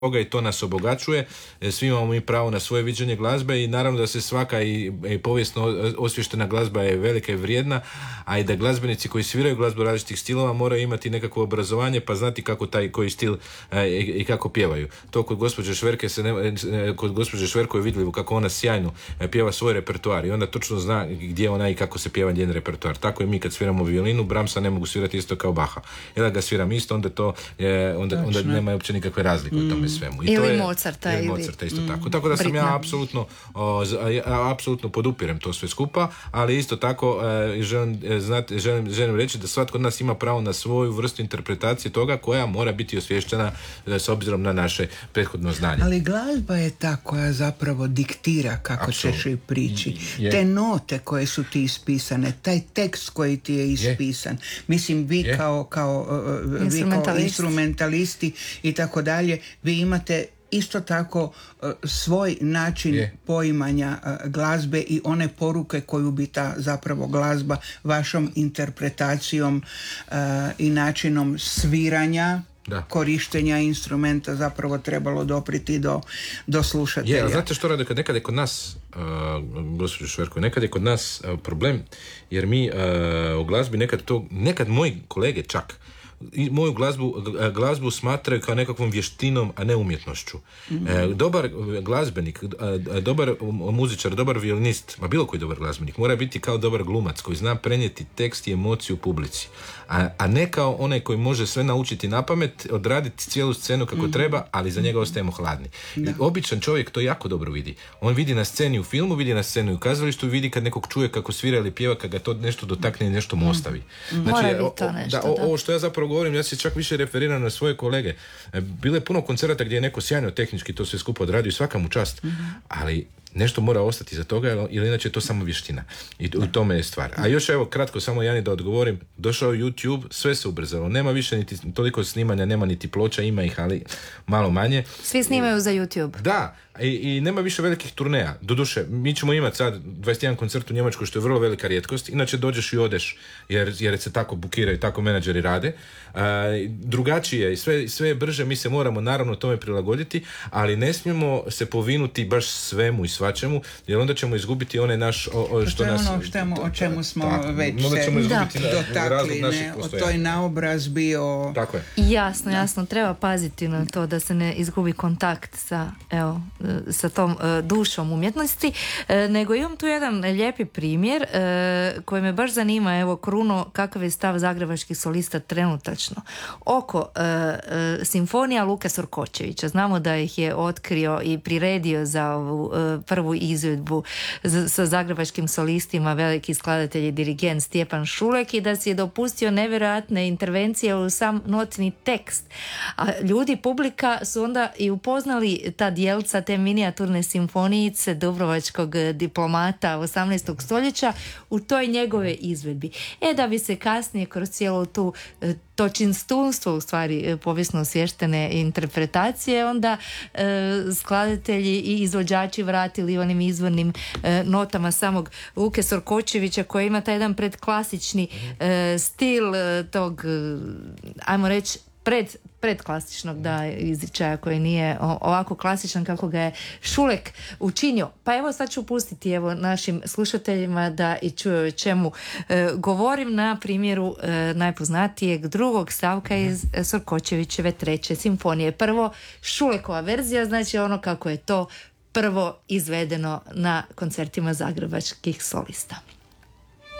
toga i to nas obogaćuje. Svi imamo mi pravo na svoje viđenje glazbe i naravno da se svaka i povijesno osvještena glazba je velika i vrijedna, a i da glazbenici koji sviraju glazbu različitih stilova moraju imati nekakvo obrazovanje pa znati kako taj koji stil i kako pjevaju. To kod gospođe Šverke kod gospođe Šverko je vidljivo kako ona sjajno pjeva svoj repertoar i onda točno zna gdje ona i kako se pjeva njen repertoar. Tako i mi kad sviramo violinu, Brahmsa ne mogu svirati isto kao Baha. Jer da ga sviram isto, onda nema uopće nikakve razlike u tome svemu. I ili to je, Mozarta. Ili Mozarta isto tako. Tako da sam ja apsolutno podupirem to sve skupa, ali isto tako želim reći da svatko od nas ima pravo na svoju vrstu interpretacije toga koja mora biti osvješćena s obzirom na naše prethodno znanje. Ali glazba je ta koja zapravo diktira kako ćeš i priči. Te note koje su ti ispisane, taj tekst koji ti je ispisan. Mislim, vi kao instrumentalisti i tako dalje, vi imate isto tako svoj način poimanja glazbe i one poruke koju bi ta zapravo glazba vašom interpretacijom i načinom sviranja, korištenja instrumenta zapravo trebalo dopriti do slušatelja. Znate što rade nekad je kod nas, gospođo Šverko, nekad je kod nas problem, jer mi u glazbi nekad moji kolege čak moju glazbu smatraju kao nekakvom vještinom, a ne umjetnošću. Dobar glazbenik, dobar muzičar, dobar violinist, ma bilo koji dobar glazbenik, mora biti kao dobar glumac koji zna prenijeti tekst i emociju publici. A ne kao onaj koji može sve naučiti na pamet, odraditi cijelu scenu kako treba, ali za njega ostajemo hladni. I običan čovjek to jako dobro vidi. On vidi na sceni u filmu, vidi na sceni u kazalištu, vidi kad nekog čuje kako svira ili pjeva, kad ga to nešto dotakne i nešto mu ostavi. Znači, ovo što ja zapravo govorim, ja se čak više referiram na svoje kolege. Bilo je puno koncerata gdje je neko sjajno tehnički to sve skupo odradio i svaka mu čast, ali nešto mora ostati za toga, ili inače je to samo vještina. I u tome je stvar. A još evo kratko samo Jani da odgovorim, došao YouTube, sve se ubrzalo. Nema više niti toliko snimanja, nema niti ploča, ima ih, ali malo manje. Svi snimaju za YouTube. Da, i nema više velikih turneja. Doduše, mi ćemo imati sad 21 koncert u Njemačkoj, što je vrlo velika rijetkost. Inače dođeš i odeš, jer se tako bukiraju, tako menadžeri rade. Drugačije, sve je brže, mi se moramo naravno tome prilagoditi, ali ne smijemo se povinuti baš svemu i svačemu, jer onda ćemo izgubiti onaj naš o čemu smo već se dotakli, o toj naobrazbi, Tako je. Jasno, treba paziti na to da se ne izgubi kontakt sa tom dušom umjetnosti, nego imam tu jedan lijepi primjer koji me baš zanima. Evo, Kruno, kakav je stav zagrebačkih solista trenutačno oko simfonija Luke Sorkočevića? Znamo da ih je otkrio i priredio za ovu prvu izvedbu sa zagrebačkim solistima veliki skladatelj i dirigent Stjepan Šulek i da si je dopustio nevjerojatne intervencije u sam notni tekst. A ljudi, publika su onda i upoznali ta dijelca, te minijaturne simfonijice dubrovačkog diplomata 18. stoljeća u toj njegove izvedbi. Da bi se kasnije kroz cijelu to činstunstvo, u stvari povijesno osvještene interpretacije, onda skladatelji i izvođači vratili onim izvornim notama samog Luke Sorkočevića, koji ima taj jedan predklasični stil tog, ajmo reći, predklasičnog izričaja koji nije ovako klasičan kako ga je Šulek učinio. Pa evo sad ću pustiti našim slušateljima da i čuju o čemu govorim na primjeru najpoznatijeg drugog stavka iz Sorkočevićeve treće simfonije. Prvo Šulekova verzija, znači ono kako je to prvo izvedeno na koncertima zagrebačkih solista.